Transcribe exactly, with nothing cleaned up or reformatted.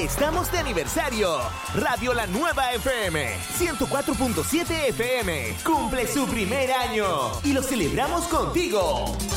Estamos de aniversario. Radio La Nueva F M, ciento cuatro punto siete F M, cumple su primer año y lo celebramos contigo.